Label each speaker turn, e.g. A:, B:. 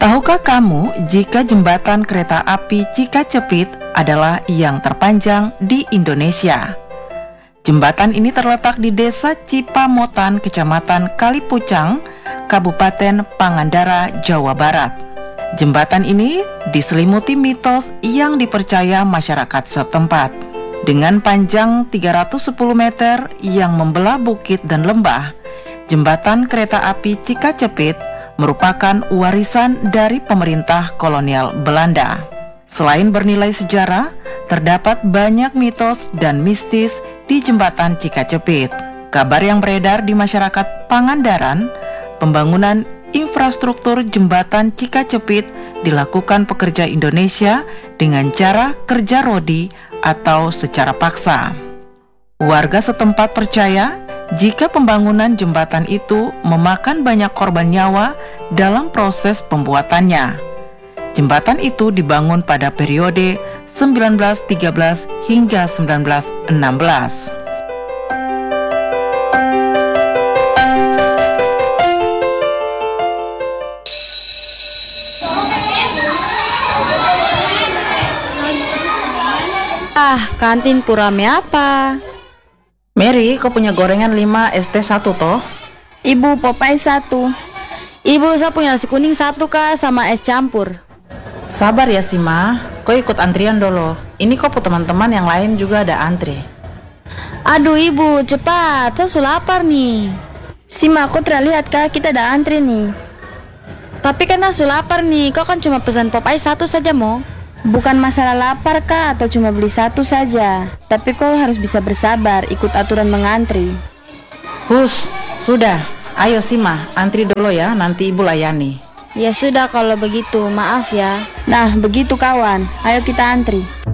A: Tahukah kamu jika jembatan kereta api Cikacepit adalah yang terpanjang di Indonesia? Jembatan ini terletak di Desa Cipamotan, Kecamatan Kalipucang, Kabupaten Pangandaran, Jawa Barat. Jembatan ini diselimuti mitos yang dipercaya masyarakat setempat. Dengan panjang 310 meter yang membelah bukit dan lembah, jembatan kereta api Cikacepit merupakan warisan dari pemerintah kolonial Belanda. Selain bernilai sejarah, terdapat banyak mitos dan mistis di jembatan Cikacepit. Kabar yang beredar di masyarakat Pangandaran, pembangunan infrastruktur jembatan Cikacepit dilakukan pekerja Indonesia dengan cara kerja rodi atau secara paksa. Warga setempat percaya jika pembangunan jembatan itu memakan banyak korban nyawa dalam proses pembuatannya. Jembatan itu dibangun pada periode 1913 hingga 1916.
B: Kantin rame apa?
A: Mary, kau punya gorengan 5, ST 1 toh?
B: Ibu, Popeye 1. Ibu, saya punya nasi kuning 1 kak, sama es campur.
A: Sabar ya Sima, kau ikut antrian dulu. Ini kau teman-teman yang lain juga ada antri.
B: Aduh ibu, cepat, saya sudah lapar nih.
C: Sima, aku terlihat kak, kita ada antri nih.
B: Tapi kan saya sudah lapar nih, kau kan cuma pesan Popeye 1 saja mo.
C: Bukan masalah lapar kak, atau cuma beli 1 saja. Tapi kau harus bisa bersabar, ikut aturan mengantri.
A: Hus, sudah. Ayo Sima, antri dulu ya, nanti ibu layani.
B: Ya sudah kalau begitu, maaf ya.
C: Nah, begitu kawan, ayo kita antri.